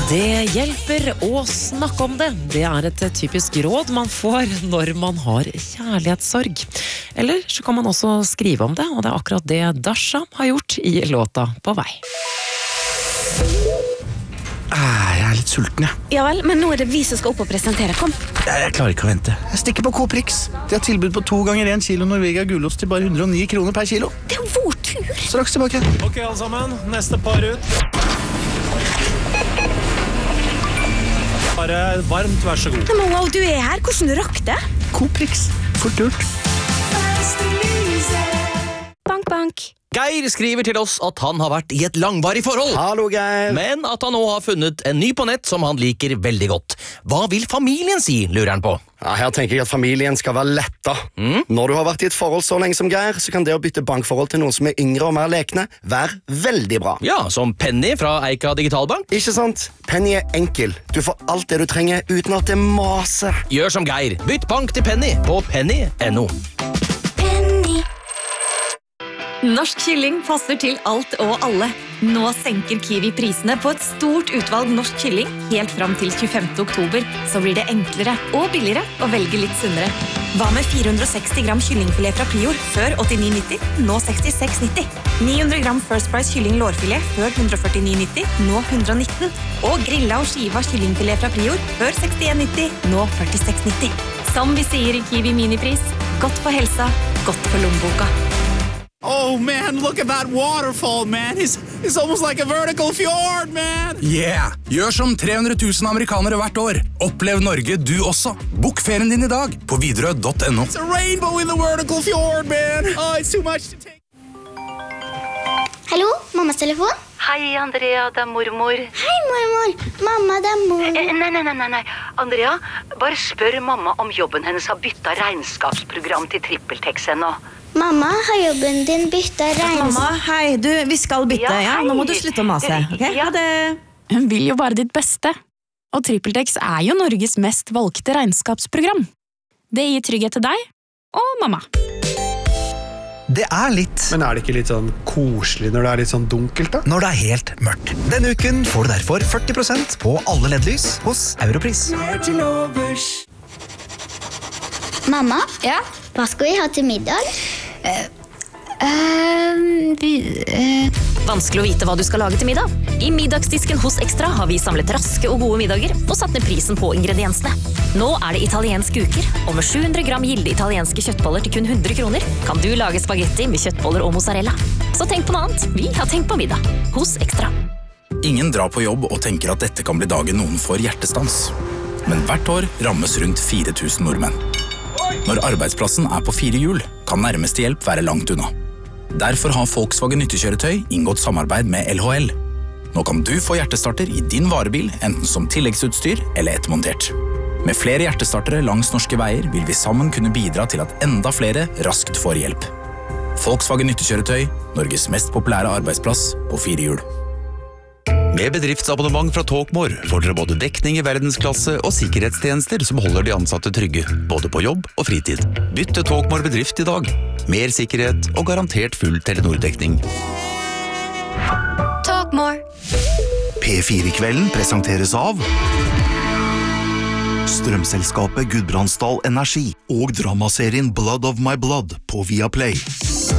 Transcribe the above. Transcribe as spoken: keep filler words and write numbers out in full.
Det hjelper å snakke om det. Det er et typisk råd man får når man har kjærlighetssorg. Eller så kan man også skrive om det, og det er akkurat det Dasha har gjort i låta På vei. Jeg er litt sulten, jeg. Ja vel, men nå er det vi som skal opp og presentere. Kom. Jeg, jeg klarer ikke å vente. Jeg stikker på K-Prix. De har tilbud på to ganger en kilo Norvegia gulost til bare hundre og ni kroner per kilo. Det er jo vår tur. Straks tilbake. Ok, alle sammen. Neste par ut. Bare varmt, vær så god. Men wow, du er her. Hvordan du rakk det? K-Prix. Fort gjort. Bank, bank. Geir skriver til oss at han har vært i et langvarig forhold. Hallo, Geir. Men at han nå har funnet en ny på nett som han liker veldig godt. Hva vil familien si, lurer han på? Ja, her tenker jeg at familien skal være letta. Mm? Når du har vært i et forhold så lenge som Geir, så kan det å bytte bankforhold til noen som er yngre og mer lekne, være veldig bra. Ja, som Penny fra Eika Digitalbank. Ikke sant? Penny er enkel. Du får alt det du trenger uten at det maser. Gjør som Geir. Bytt bank til Penny på penny punktum no. Norsk kylling passer til alt og alle. Nå senker Kiwi prisene på et stort utvalg norsk kylling helt fram til tjuefemte oktober, så blir det enklere og billigere å velge litt sunnere. Hva med fire hundre og seksti gram kyllingfilet fra Prior før åttini nitti, nå sekstiseks nitti. ni hundre gram First Price kylling lårfilet før ett hundre og førtini nitti, nå ett hundre og nitten. Og grilla og skiva kyllingfilet fra Prior før sekstien nitti, nå førtiseks nitti. Som vi sier i Kiwi minipris, godt for helsa, godt for lommeboka. Oh man, look at that waterfall, man. It's, it's almost like a vertical fjord, man. Yeah! Gjør som tre hundre tusen amerikanere hvert år. Opplev Norge du også. Bok ferien din i dag på widerøe punktum no. It's a rainbow in the vertical fjord, man. Oh, it's too much to take. Hallo, mammas telefon? Hei, Andrea, det er mormor. Hei, mormor. Mamma, det er mor. Eh, nei, nei, nei, nei. Andrea, bare spør mamma om jobben hennes har byttet regnskapsprogram til TrippelTex ennå. Mamma, har jobben din byttet regnskap? Mamma, hei, du, vi skal bytte, ja, Ja, hei. nå må du slutte å mase, ok? Ja. Ha det. Hun vil jo bare ditt beste. Og TrippelTex er jo Norges mest valgte regnskapsprogram. Det gir trygghet til deg og mamma. Det er litt. Men er det ikke litt sånn koselig når det er litt sånn dunkelt da? Når det er helt mørkt. Denne uken får du derfor førti prosent på alle L E D-lys hos Europris. Mamma, ja? Hva skal vi ha til middag? Uh, uh, vi, uh. Vanskelig å vite hva du skal lage til middag. I middagsdisken hos Extra har vi samlet raske og gode middager og satt ned prisen på ingrediensene. Nå er det italiensk uker, og med sju hundre gram gilde italienske kjøttboller til kun hundre kroner kan du lage spagetti med kjøttboller og mozzarella. Så tenk på noe annet. Vi har tenkt på middag hos Extra. Ingen drar på jobb og tenker at dette kan bli dagen noen får hjertestans. Men hvert år rammes rundt fire tusen nordmenn. Når arbeidsplassen er på fire hjul, kan nærmeste hjelp være langt unna. Derfor har Volkswagen nyttekjøretøy inngått samarbeid med L H L. Nå kan du få hjertestarter i din varebil, enten som tilleggsutstyr eller ettermontert. Med flere hjertestartere langs norske veier vil vi sammen kunne bidra til at enda flere raskt får hjelp. Volkswagen nyttekjøretøy, Norges mest populære arbeidsplass på fire hjul. Med bedriftsabonnement fra Talkmore får dere både dekning i verdensklasse og sikkerhetstjenester som holder de ansatte trygge, både på jobb og fritid. Bytt til Talkmore bedrift i dag. Mer sikkerhet og garantert full Telenor-dekning. Talkmore. P fire-kvelden presenteres av Strømselskapet Gudbrandsdal Energi og dramaserien Blood of My Blood på Viaplay.